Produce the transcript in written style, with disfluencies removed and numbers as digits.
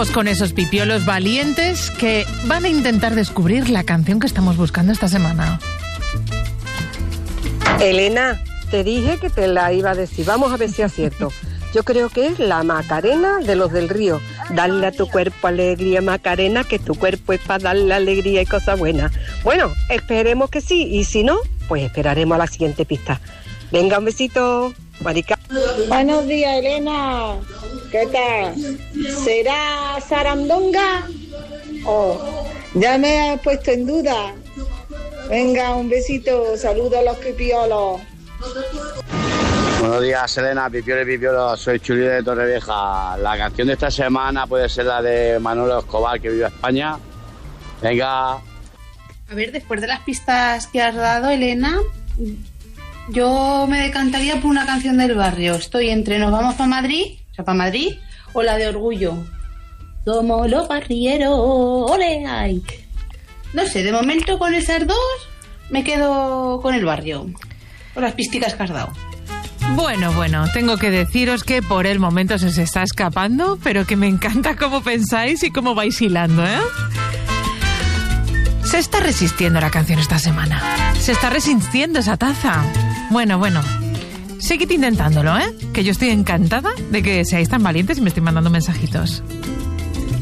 Vamos con esos pipiolos valientes que van a intentar descubrir la canción que estamos buscando esta semana. Elena, te dije que te la iba a decir. Vamos a ver si acierto. Yo creo que es la Macarena de los del Río. Dale a tu cuerpo alegría, Macarena, que tu cuerpo es para darle alegría y cosas buenas. Bueno, esperemos que sí. Y si no, pues esperaremos a la siguiente pista. Venga, un besito. Marica. Buenos días, Elena. ¿Qué tal? ¿Será Sarandonga? Oh, ya me has puesto en duda. Venga, un besito. Saludos a los pipiolos. Buenos días, Elena, pipiolo y pipiolo. Soy Chuli de Torrevieja. La canción de esta semana puede ser la de Manolo Escobar, que vive en España. Venga. A ver, después de las pistas que has dado, Elena, yo me decantaría por una canción del barrio. Estoy entre Nos vamos para Madrid, o la de Orgullo. Somos los barrieros, ole, ay. No sé, de momento con esas dos me quedo con el barrio, con las pisticas que has dado. Bueno, tengo que deciros que por el momento se está escapando, pero que me encanta cómo pensáis y cómo vais hilando, ¿eh? Se está resistiendo la canción esta semana. Se está resistiendo esa taza. Bueno. Seguid intentándolo, ¿eh? Que yo estoy encantada de que seáis tan valientes y me estoy mandando mensajitos.